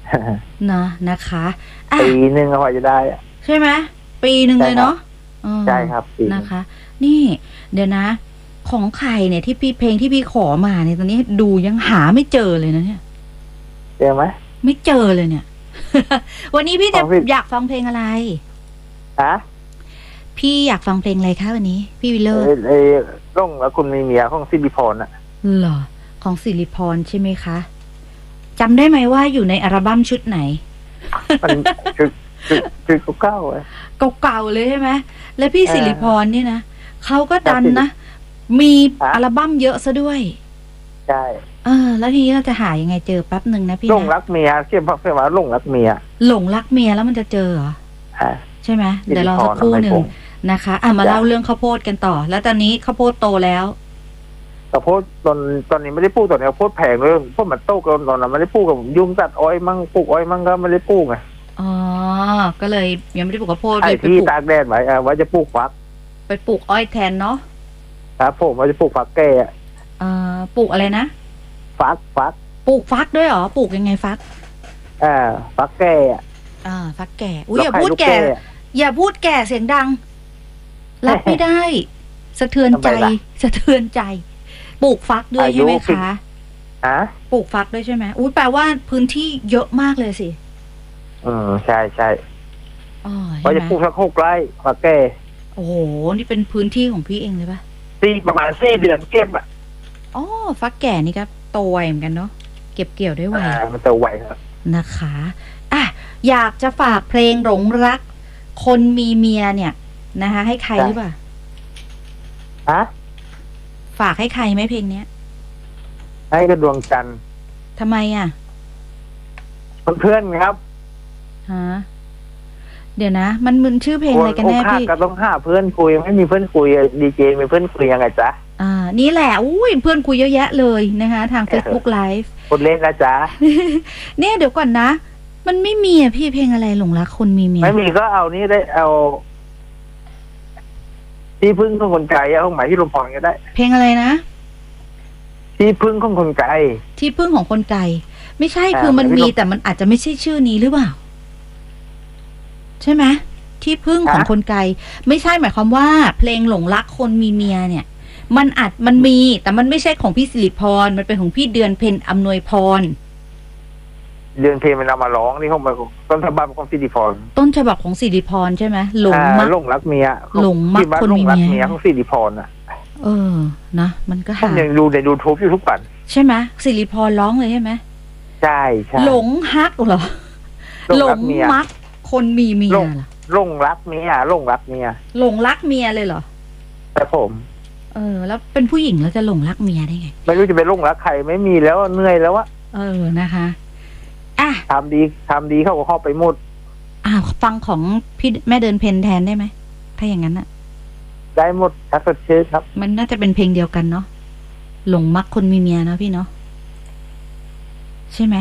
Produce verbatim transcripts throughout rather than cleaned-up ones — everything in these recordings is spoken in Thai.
นะนะคะปีหนึ่งกว่าจะได้ใช่ไหมปีหนึ่งเลยเนาะใช่ครับนะคะ นี่เดี๋ยวนะ ของใครเนี่ยที่พี่เพลงที่พี่ขอมาเนี่ยตอนนี้ดูยังหาไม่เจอเลยนะเนี่ยเจอไหมไม่เจอเลยเนี่ย วันนี้พี่จะอยากฟังเพลงอะไรฮะพี่อยากฟังเพลงอะไรคะวันนี้พี่วิลเลอร์ไอ้ร่องแล้วคุณมีเมียของซิลิพรอ่ะเหรอของสิริพรใช่ไหมคะจำได้ไหมว่าอยู่ในอัลบั้มชุดไหนมันคือคือคือเก่าเลยเก่าๆเลยใช่ไหมแล้วพี่สิริพรเนี่ยนะเขาก็ดันนะมีอัลบั้มเยอะซะด้วยใช่เออแล้วทีนี้เราจะหายังไงเจอแป๊บหนึ่งนะพี่หลงรักเมียเชื่อเพื่อว่าหลงรักเมียหลงรักเมียแล้วมันจะเจอเหรอใช่ไหมเดี๋ยวรอสักครู่หนึ่งนะคะอ่ะมาเล่าเรื่องข้าวโพดกันต่อแล้วตอนนี้ข้าวโพดโตแล้วข้าวโพดตอนตอนนี้ไม่ได้ปลูกตอนนี้ข้าวโพดแพงเลยเพราะมันโตกันตอนนั้นไม่ได้ปลูกกับยุ่งตัดอ้อยมั่งปลูกอ้อยมั่งก็ไม่ได้ปลูกไงอ๋อก็เลยยังไม่ได้ปลูกข้าวโพดไอ้ที่ตากแดดไว้ว่าจะปลูกฟักไปปลูกอ้อยแทนเนาะครับผมว่าจะปลูกฟักแก่เอ่อปลูกอะไรนะฟักฟักปลูกฟักด้วยเหรอปลูกยังไงฟักอ่าฟักแก่อ่าฟักแก่อุ้ยอย่าพูดแก่อย่าพูดแก่เสียงดังรับไม่ได้สะเทือนใจสะเทือนใจปลูกฟักด้วยใช่ไหมคะฮะปลูกฟักด้วยใช่ไหมอุ้ยแปลว่าพื้นที่เยอะมากเลยสิอืมใช่ใช่อ๋อว่าจะปลูกสักหกไร่ฟักแก่โอ้โหนี่เป็นพื้นที่ของพี่เองเลยปะสี่ประมาณสี่เดือนเก็บอ่ะอ๋อฟักแก่นี่ก็โตไวเหมือนกันเนาะเก็บเกี่ยวได้ไวมันโตไวครับนะคะอ่ะอยากจะฝากเพลงหลงรักคนมีเมียเนี่ยนะคะให้ใครหรือเปล่าฮะฝากให้ใครไหมเพลงเนี้ยให้กระดวงจันทร์ทำไมอ่ะเพื่อนครับฮะเดี๋ยวนะมันมึนชื่อเพลงอะไรกันแน่พี่ก็ต้องหาเพื่อนคุยไม่มีเพื่อนคุยดีเจมีเพื่อนคุยยังไงจ๊ะอ่านี่แหละอุ้ยเพื่อนคุยเยอะแยะเลยนะคะทาง Facebook Live คนเล่นนะจ๊ะเนี่ยเดี๋ยวก่อนนะมันไม่มีอ่ะพี่เพลงอะไรหลงรักคนมีเมียไม่มีก็เอานี่ได้เอาที่พึ่งของคนไกลเอาหมายที่ลมพรก็ได้เพลงอะไรนะที่พึ่งของคนไกลที่พึ่งของคนไกลไม่ใช่คือมันมีแต่มันอาจจะไม่ใช่ชื่อนี้หรือเปล่าใช่ไหมที่พึ่งของคนไกลไม่ใช่หมายความว่าเพลงหลงรักคนมีเมียเนี่ยมันอาจมันมีแต่มันไม่ใช่ของพี่สิริพรมันเป็นของพี่เดือนเพ็ญอำนวยพรเดือนเพ็ญมันเอามาร้องนี่เขามาต้นฉบับของสิริพรต้นฉบับของสิริพรใช่ไหมหลงมักหลงรักเมียหลงมักคนมีเมียของสิริพรอ่ะเออนะมันก็หายังดูในยูทูบอยู่ทุกวันใช่ไหมสิริพรร้องเลยใช่ไหมใช่ใช่หลงฮักเหรอหลงมักคนมีเมียเหรอหลงรักเมียหลงรักเมียหลงรักเมียเลยเหรอแต่ผมเออแล้วเป็นผู้หญิงแล้วจะหลงรักเมียได้ไงไม่รู้จะไปหลงรักใครไม่มีแล้วเหนื่อยแล้ววะเออนะคะอ่ะทำดีทำดีเข้าก็เข้าไปหมดอ่าฟังของพี่แม่เดินเพนแทนได้ไหมถ้าอย่างนั้นอะได้หมดทักษะชื่อครับมันน่าจะเป็นเพลงเดียวกันเนาะหลงมักคนมีเมียเนาะพี่เนาะใช่ไหม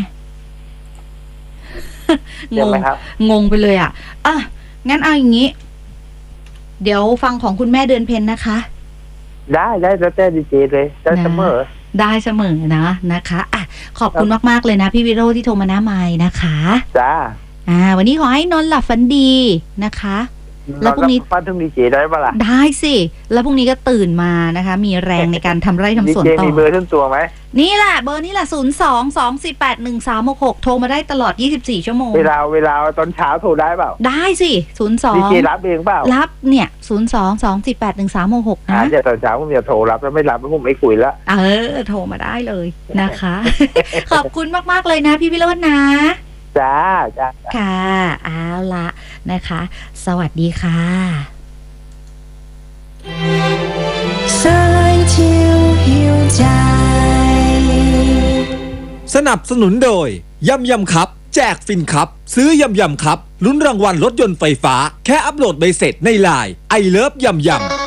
งงงงไปเลยอ่ะอ่ะงั้นเอาอย่างนี้เดี๋ยวฟังของคุณแม่เดินเพนนะคะได้ได้แล้วแต่ดีเจเลยได้เสมอได้เสมอนะนะคะอ่ะขอบคุณมากๆเลยนะพี่วิโรจน์ที่โทรมาหน้าไมค์นะคะจ้าอ่าวันนี้ขอให้นอนหลับฝันดีนะคะแล้วพรุ่งนี้ฟันถึงดีเจได้ปะล่ะได้สิแล้วพรุ่งนี้ก็ตื่นมานะคะมีแรงในการทำไร่ทำสวนต่อมีเบอร์ทั้งตัวไหมนี่แหละเบอร์นี่แหละศูนย์สองสองสี่แปดหนึ่งสามหกหกโทรมาได้ตลอดยี่สิบสี่ชั่วโมงเวลาเวลาตอนเช้าโทรได้เปล่าได้สิศูนย์สองดีเจรับเองเปล่ารับเนี่ยศูนย์สองสองสี่แปดหนึ่งสามหกหกนะเดี๋ยวตอนเช้าผมจะโทรรับแล้วไม่รับแล้วผมไม่คุยแล้วเออโทรมาได้เลยนะคะขอบคุณมากๆเลยนะพี่วิโรจน์นะจ้าจ้าค่ะเอาละนะคะสวัสดีค่ะ三九有ใจสนับสนุนโดยยำยำครับแจกฟินครับซื้อยำยำครับลุ้นรางวัลรถยนต์ไฟฟ้าแค่อัปโหลดใบเสร็จในไลน์ไอเลิฟยำยำ